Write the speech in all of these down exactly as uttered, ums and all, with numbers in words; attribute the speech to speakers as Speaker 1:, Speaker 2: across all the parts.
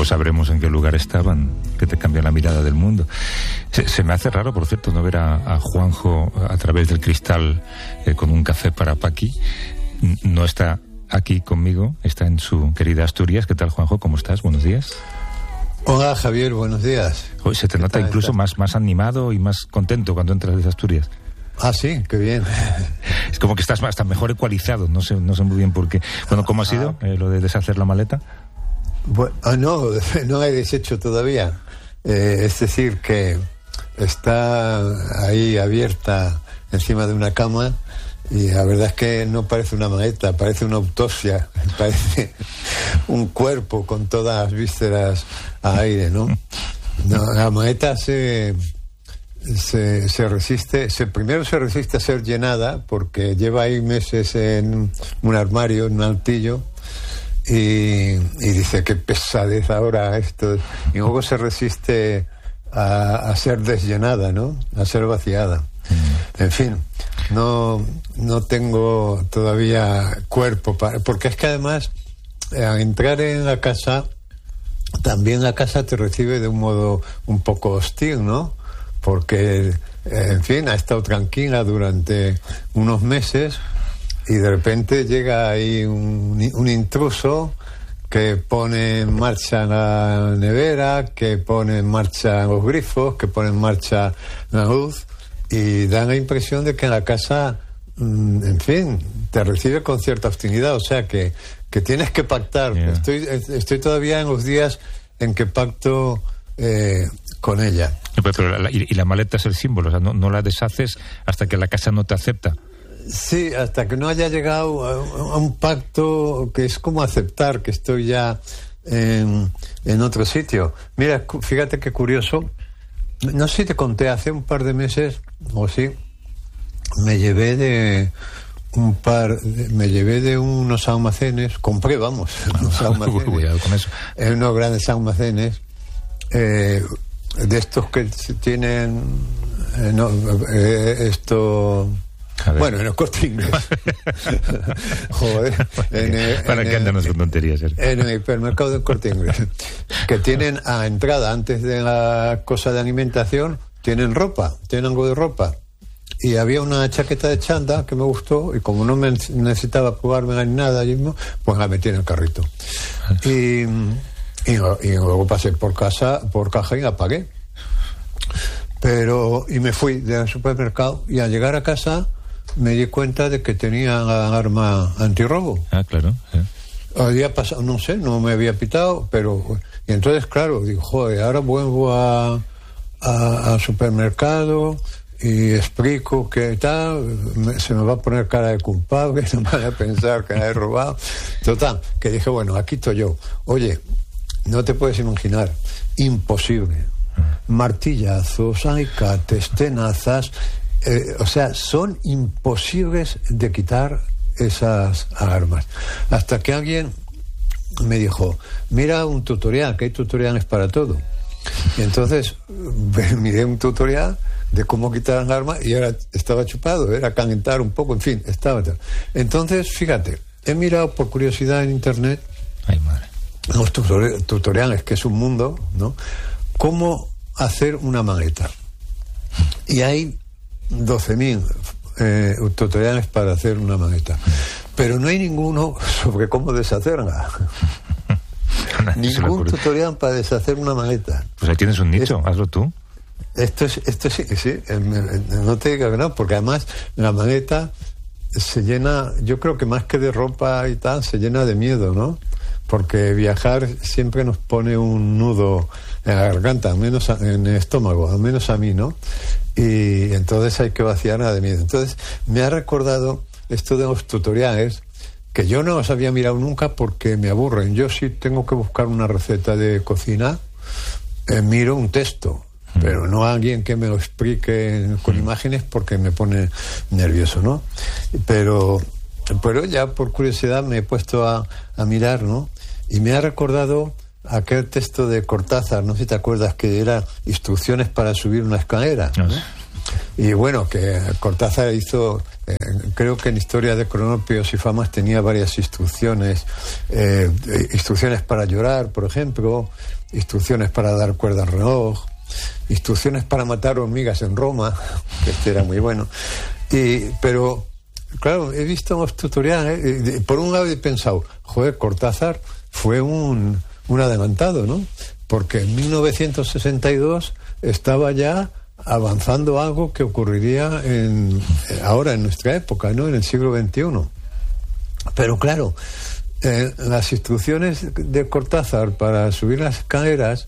Speaker 1: Luego sabremos en qué lugar estaban, que te cambian la mirada del mundo. Se, se me hace raro, por cierto, no ver a, a Juanjo a través del cristal eh, con un café para Paqui. No está aquí conmigo, está en su querida Asturias. ¿Qué tal, Juanjo? ¿Cómo estás? Buenos días.
Speaker 2: Hola, Javier, buenos días.
Speaker 1: Hoy se te nota incluso más, más animado y más contento cuando entras desde Asturias.
Speaker 2: Ah, sí, qué bien.
Speaker 1: Es como que estás hasta mejor ecualizado, no sé, no sé muy bien por qué. Bueno, ¿cómo ha sido eh, lo de deshacer la maleta?
Speaker 2: Bueno, ah, no, no he deshecho todavía. Eh, es decir, que está ahí abierta encima de una cama y la verdad es que no parece una maleta, parece una autopsia, parece un cuerpo con todas las vísceras a aire, ¿no? No, la maleta se... Se, se resiste, se, primero se resiste a ser llenada porque lleva ahí meses en un armario, en un altillo, y, y dice qué pesadez ahora esto, y luego se resiste a, a ser desllenada, ¿no? A ser vaciada. En fin, no, no tengo todavía cuerpo para, porque es que además al entrar en la casa, también la casa te recibe de un modo un poco hostil, ¿no? Porque, en fin, ha estado tranquila durante unos meses y de repente llega ahí un, un intruso que pone en marcha la nevera, que pone en marcha los grifos, que pone en marcha la luz, y da la impresión de que en la casa, en fin, te recibe con cierta hostilidad, o sea que, que tienes que pactar. Yeah. Estoy, estoy todavía en los días en que pacto eh, con ella.
Speaker 1: Pero, pero la, y, y la maleta es el símbolo, o sea, no, no la deshaces hasta que la casa no te acepta.
Speaker 2: Sí, hasta que no haya llegado a, a un pacto que es como aceptar que estoy ya en, en otro sitio. Mira, fíjate qué curioso. No sé si te conté, hace un par de meses, o sí, me llevé de un par, de, me llevé de unos almacenes, compré, vamos, unos almacenes,
Speaker 1: cuidado con eso.
Speaker 2: En unos grandes almacenes, eh, de estos que tienen eh, no, eh, esto bueno, en el Corte Inglés. Joder, en el,
Speaker 1: para
Speaker 2: en
Speaker 1: que andanos con tonterías, ¿eh?
Speaker 2: En el hipermercado del Corte Inglés, que tienen a entrada, antes de la cosa de alimentación, tienen ropa, tienen algo de ropa, y había una chaqueta de chándal que me gustó, y como no me necesitaba probármela ni nada allí mismo, pues la metí en el carrito y Y, y luego pasé por casa, por caja y la pagué. Pero, y me fui del supermercado y al llegar a casa me di cuenta de que tenía la arma antirrobo.
Speaker 1: Ah, claro. Sí.
Speaker 2: Había pasado, no sé, no me había pitado, pero... Y entonces, claro, digo, joder, ahora vuelvo a, a, al supermercado y explico que tal, me, se me va a poner cara de culpable, no me van a pensar que la he robado. Total, que dije, bueno, aquí estoy yo. Oye, no te puedes imaginar, imposible. Martillazos, alicates, tenazas, eh, o sea, son imposibles de quitar esas armas. Hasta que alguien me dijo, mira un tutorial, que hay tutoriales para todo. Y entonces miré un tutorial de cómo quitar las armas y ahora estaba chupado, era calentar un poco, en fin, estaba. Entonces, fíjate, he mirado por curiosidad en internet.
Speaker 1: Ay, madre.
Speaker 2: Los tutoriales, que es un mundo, ¿no? Cómo hacer una maleta. Y hay doce mil eh, tutoriales para hacer una maleta. Pero no hay ninguno sobre cómo deshacerla. Ningún tutorial para deshacer una maleta.
Speaker 1: Pues ahí tienes un nicho, es, hazlo tú.
Speaker 2: Esto es, esto sí, sí, no te digo que no, porque además la maleta se llena, yo creo que más que de ropa y tal, se llena de miedo, ¿no? Porque viajar siempre nos pone un nudo en la garganta, al menos en el estómago, al menos a mí, ¿no? Y entonces hay que vaciarla de miedo. Entonces me ha recordado esto de los tutoriales, que yo no los había mirado nunca porque me aburren. Yo sí tengo que buscar una receta de cocina, eh, miro un texto, pero no a alguien que me lo explique con imágenes porque me pone nervioso, ¿no? Pero... Pero ya por curiosidad me he puesto a, a mirar, ¿no? Y me ha recordado aquel texto de Cortázar, no sé si te acuerdas, que era instrucciones para subir una escalera, ¿no? Y bueno, que Cortázar hizo Eh, creo que en Historia de Cronopios y Famas tenía varias instrucciones, eh, instrucciones para llorar, por ejemplo, instrucciones para dar cuerda al reloj, instrucciones para matar hormigas en Roma, que este era muy bueno. Y, pero, claro, he visto los tutoriales, eh, por un lado he pensado, joder, Cortázar fue un, un adelantado, ¿no? Porque en mil novecientos sesenta y dos estaba ya avanzando algo que ocurriría en, ahora en nuestra época, ¿no? En el siglo veintiuno. Pero claro, eh, las instrucciones de Cortázar para subir las escaleras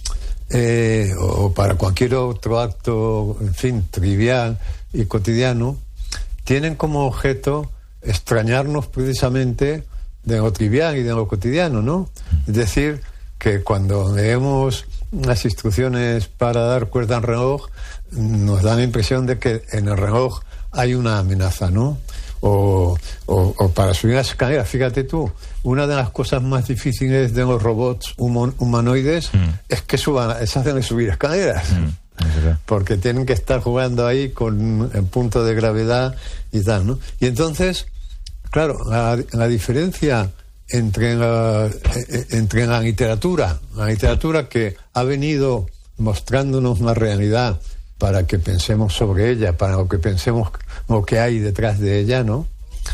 Speaker 2: eh, o para cualquier otro acto, en fin, trivial y cotidiano, tienen como objeto extrañarnos precisamente de lo trivial y de lo cotidiano, ¿no? Es decir, que cuando leemos las instrucciones para dar cuerda al reloj, nos da la impresión de que en el reloj hay una amenaza, ¿no? O, o, o para subir las escaleras. Fíjate tú, una de las cosas más difíciles de los robots humo, humanoides mm. es que suban, es hacerles subir escaleras. Mm. Porque tienen que estar jugando ahí con el punto de gravedad y tal, ¿no? Y entonces, claro, la, la diferencia entre la, entre la literatura, la literatura que ha venido mostrándonos la realidad para que pensemos sobre ella, para que pensemos lo que hay detrás de ella, ¿no?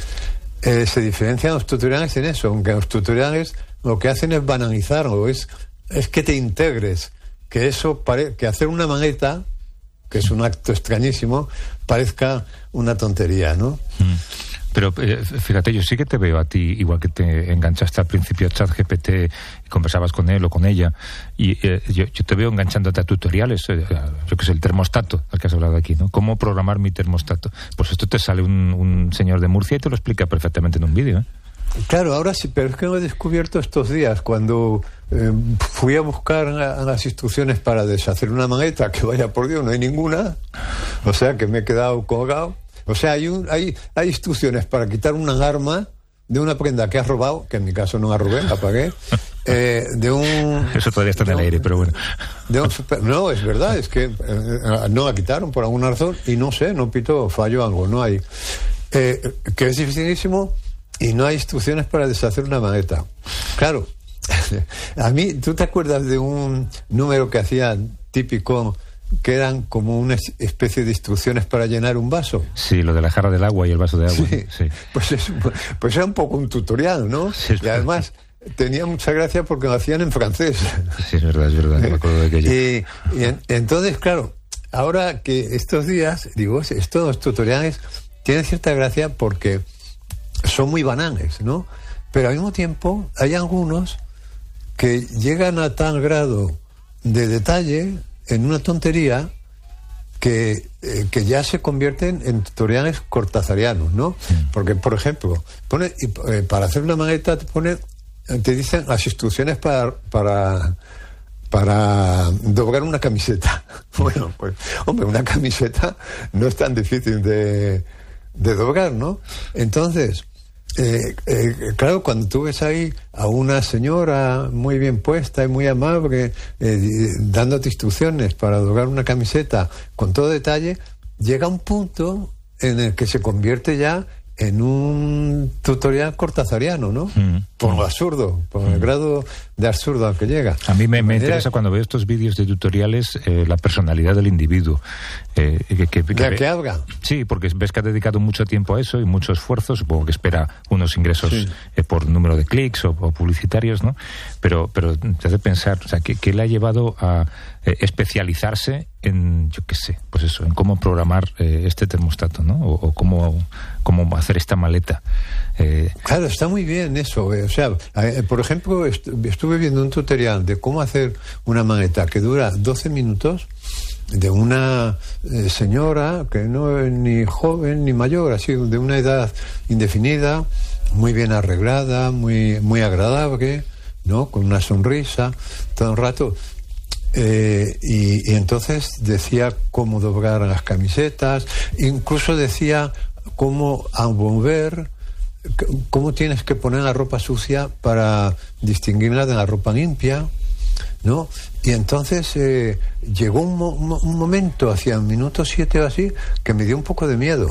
Speaker 2: Eh, se diferencian los tutoriales en eso, aunque los tutoriales lo que hacen es banalizarlo, es, es que te integres, que eso pare, que hacer una maleta, que es un acto extrañísimo, parezca una tontería, ¿no?
Speaker 1: Mm. Pero eh, fíjate, yo sí que te veo a ti, igual que te enganchaste al principio a ChatGPT, conversabas con él o con ella, y eh, yo, yo te veo enganchándote a tutoriales, eh, yo que sé, el termostato, al que has hablado aquí, ¿no? ¿Cómo programar mi termostato? Pues esto te sale un, un señor de Murcia y te lo explica perfectamente en un vídeo, ¿eh?
Speaker 2: Claro, ahora sí, pero es que lo he descubierto estos días, cuando eh, fui a buscar a, a las instrucciones para deshacer una maleta, que vaya por Dios, no hay ninguna, o sea que me he quedado colgado. O sea, hay, un, hay, hay instrucciones para quitar una alarma de una prenda que has robado, que en mi caso no la robé, la pagué, eh, de un...
Speaker 1: Eso todavía está en el aire, pero bueno.
Speaker 2: De un super, no, es verdad, es que eh, no la quitaron por alguna razón y no sé, no pito, falló algo, no hay. Eh, que es dificilísimo y no hay instrucciones para deshacer una maleta. Claro, a mí, ¿tú te acuerdas de un número que hacía típico, que eran como una especie de instrucciones para llenar un vaso?
Speaker 1: Sí, lo de la jarra del agua y el vaso de agua.
Speaker 2: Sí, sí. Pues, es, pues era un poco un tutorial, ¿no? Sí, y además tenía mucha gracia porque lo hacían en francés.
Speaker 1: Sí, es verdad, es verdad, me acuerdo de aquello.
Speaker 2: Y, y en, entonces, claro, ahora que estos días, digo, estos tutoriales tienen cierta gracia porque son muy banales, ¿no? Pero al mismo tiempo hay algunos que llegan a tal grado de detalle en una tontería que, eh, que ya se convierten en tutoriales cortazarianos, ¿no? Porque, por ejemplo, pone, eh, para hacer una maleta te pone, te dicen las instrucciones para para para doblar una camiseta. Bueno, pues, hombre, una camiseta no es tan difícil de, de doblar, ¿no? Entonces, Eh, eh, claro, cuando tú ves ahí a una señora muy bien puesta y muy amable eh, dándote instrucciones para doblar una camiseta con todo detalle, llega un punto en el que se convierte ya en un tutorial cortazariano, ¿no? Mm. Por lo absurdo, por mm. el grado de absurdo al que llega.
Speaker 1: A mí me, me interesa cuando veo estos vídeos de tutoriales eh, la personalidad del individuo. Eh, que, que, que,
Speaker 2: ¿De qué habla?
Speaker 1: Sí, porque ves que ha dedicado mucho tiempo a eso y mucho esfuerzo, supongo que espera unos ingresos sí. eh, por número de clics o, o publicitarios, ¿no? Pero, pero te hace pensar, o sea, ¿qué, qué le ha llevado a eh, especializarse en, yo qué sé, pues eso, en cómo programar eh, este termostato, ¿no? O, o cómo, cómo hacer esta maleta. Eh...
Speaker 2: Claro, está muy bien eso. Eh, o sea, eh, por ejemplo, est- estuve viendo un tutorial de cómo hacer una maleta que dura doce minutos de una eh, señora que no es ni joven ni mayor, así de una edad indefinida, muy bien arreglada, muy, muy agradable, ¿no? Con una sonrisa todo el rato. Eh, y, y entonces decía cómo doblar las camisetas, incluso decía cómo envolver, cómo tienes que poner la ropa sucia para distinguirla de la ropa limpia, ¿no? Y entonces eh, llegó un, mo un momento, hacia el minuto siete o así, que me dio un poco de miedo.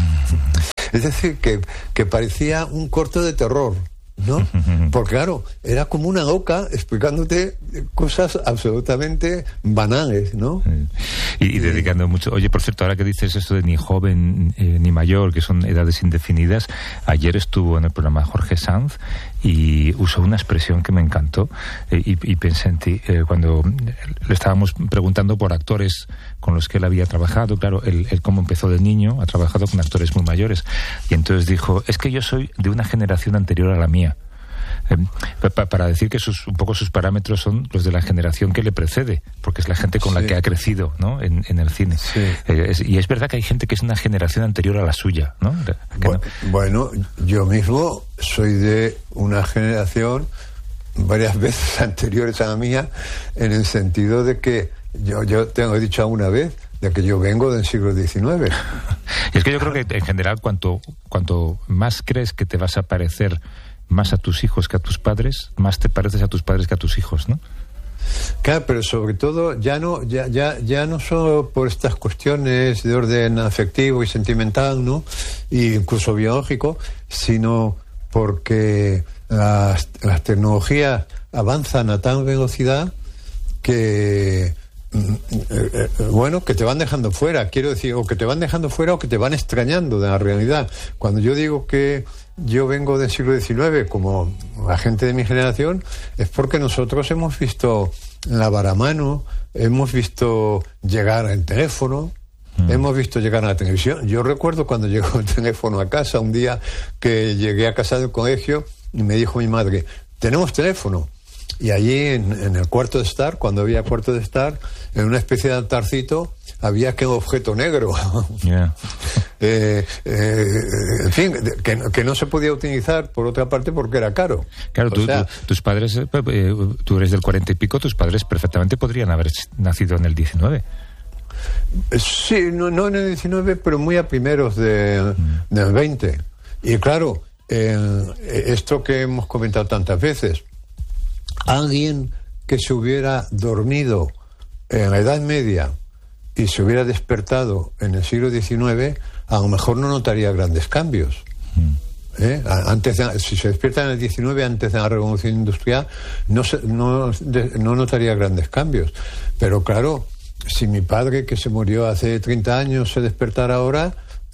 Speaker 2: Es decir, que, que parecía un corto de terror, ¿no? Porque claro, era como una loca explicándote cosas absolutamente banales, ¿no?
Speaker 1: Y, y dedicando mucho. Oye, por cierto, ahora que dices esto de ni joven eh, ni mayor, que son edades indefinidas, ayer estuvo en el programa Jorge Sanz y usó una expresión que me encantó, eh, y, y pensé en ti eh, cuando le estábamos preguntando por actores con los que él había trabajado. Claro, él, él como empezó de niño, ha trabajado con actores muy mayores, y entonces dijo, es que yo soy de una generación anterior a la mía. Eh, pa, para decir que sus, un poco sus parámetros son los de la generación que le precede, porque es la gente con sí. la que ha crecido, ¿no? en, en el cine. Sí. Eh, es, y es verdad que hay gente que es una generación anterior a la suya, ¿no?
Speaker 2: Bueno, no... bueno, yo mismo soy de una generación varias veces anteriores a la mía, en el sentido de que yo, yo tengo dicho alguna vez de que yo vengo del siglo diecinueve.
Speaker 1: Y es que yo creo que en general cuanto, cuanto más crees que te vas a parecer más a tus hijos que a tus padres, más te pareces a tus padres que a tus hijos, ¿no?
Speaker 2: Claro, pero sobre todo ya no ya ya ya no solo por estas cuestiones de orden afectivo y sentimental, ¿no? Y incluso biológico, sino porque las, las tecnologías avanzan a tal velocidad que bueno, que te van dejando fuera, quiero decir, o que te van dejando fuera o que te van extrañando de la realidad. Cuando yo digo que yo vengo del siglo diecinueve, como la gente de mi generación, es porque nosotros hemos visto lavar a mano, hemos visto llegar el teléfono, mm. hemos visto llegar a la televisión. Yo recuerdo cuando llegó el teléfono a casa, un día que llegué a casa del colegio y me dijo mi madre, tenemos teléfono. Y allí en, en el cuarto de estar, cuando había cuarto de estar, en una especie de altarcito, había aquel objeto negro. Yeah. eh, eh, en fin, que, que no se podía utilizar, por otra parte, porque era caro.
Speaker 1: Claro, tú, sea, tú, tus padres, eh, tú eres del cuarenta y pico, tus padres perfectamente podrían haber nacido en el diecinueve.
Speaker 2: Sí, no, no en el diecinueve, pero muy a primeros de, mm. del veinte. Y claro, eh, esto que hemos comentado tantas veces, alguien que se hubiera dormido en la Edad Media y se hubiera despertado en el siglo diecinueve, a lo mejor no notaría grandes cambios. Mm. ¿Eh? Antes de, si se despierta en el diecinueve, antes de la Revolución Industrial, no, se, no, de, no notaría grandes cambios. Pero claro, si mi padre, que se murió hace treinta años, se despertara ahora,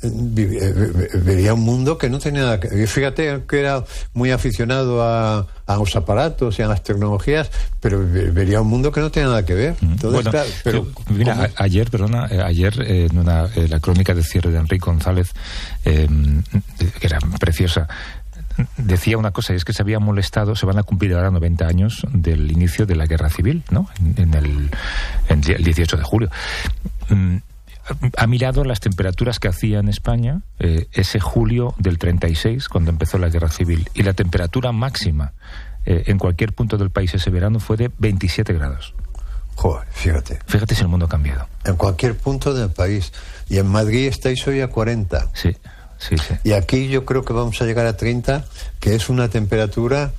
Speaker 2: vería un mundo que no tenía nada que ver. Fíjate que era muy aficionado a, a los aparatos y a las tecnologías, pero vería un mundo que no tenía nada que ver. Entonces,
Speaker 1: bueno,
Speaker 2: claro, pero
Speaker 1: mira, a, ayer, perdona, ayer eh, en una, eh, la crónica de cierre de Enrique González, eh, que era preciosa, decía una cosa, y es que se había molestado, se van a cumplir ahora noventa años del inicio de la Guerra Civil, ¿no? En, en el, en el dieciocho de julio. Mm, ha mirado las temperaturas que hacía en España eh, ese julio del treinta y seis, cuando empezó la Guerra Civil, y la temperatura máxima eh, en cualquier punto del país ese verano fue de veintisiete grados.
Speaker 2: Joder, fíjate.
Speaker 1: Fíjate si el mundo ha cambiado.
Speaker 2: En cualquier punto del país. Y en Madrid estáis hoy a cuarenta.
Speaker 1: Sí, sí, sí.
Speaker 2: Y aquí yo creo que vamos a llegar a treinta, que es una temperatura,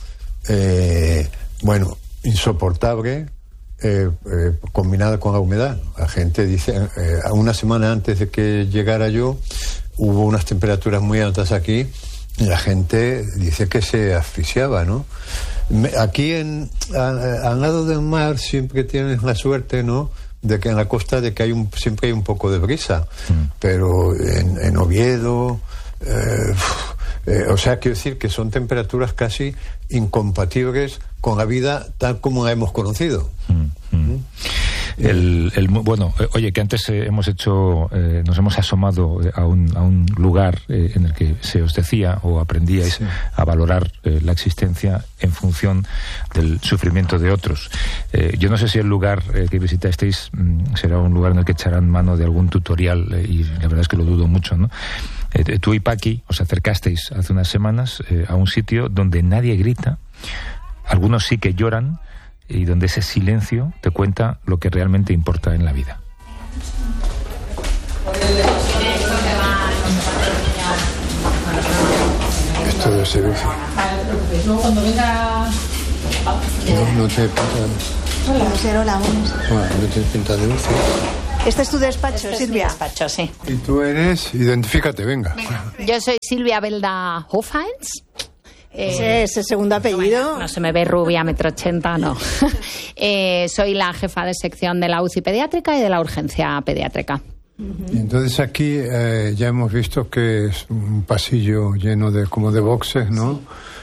Speaker 2: eh, bueno, insoportable, Eh, eh, combinada con la humedad. La gente dice, eh, una semana antes de que llegara yo, hubo unas temperaturas muy altas aquí y la gente dice que se asfixiaba, ¿no? Me, aquí en, a, al lado del mar siempre tienes la suerte, ¿no?, de que en la costa de que hay un, siempre hay un poco de brisa, mm. pero en, en Oviedo, eh, eh, o sea, quiero decir que son temperaturas casi incompatibles con la vida tal como la hemos conocido. Mm, mm.
Speaker 1: ¿Mm? El, el, bueno, eh, oye, que antes eh, hemos hecho, eh, nos hemos asomado a un, a un lugar eh, en el que se os decía o aprendíais sí. a valorar eh, la existencia en función del sufrimiento de otros. Eh, yo no sé si el lugar eh, que visitasteis mm, será un lugar en el que echarán mano de algún tutorial, eh, y la verdad es que lo dudo mucho, ¿no? Eh, tú y Paqui os acercasteis hace unas semanas eh, a un sitio donde nadie grita, algunos sí que lloran, y donde ese silencio te cuenta lo que realmente importa en la vida.
Speaker 2: Esto debe ser... No, no te pasa...
Speaker 3: Hola, José, hola, buenos.
Speaker 2: Bueno, no tienes pinta de dulce.
Speaker 3: Este es tu despacho,
Speaker 4: Este
Speaker 3: Silvia.
Speaker 4: Es mi despacho, sí.
Speaker 2: Y tú eres, identifícate, venga.
Speaker 4: Yo soy Silvia Belda Hofheinz.
Speaker 3: Ese es el segundo apellido.
Speaker 4: No se me ve rubia, metro ochenta, no. eh, soy la jefa de sección de la U C I pediátrica y de la urgencia pediátrica.
Speaker 2: Y entonces aquí eh, ya hemos visto que es un pasillo lleno de como de boxes, ¿no? Sí.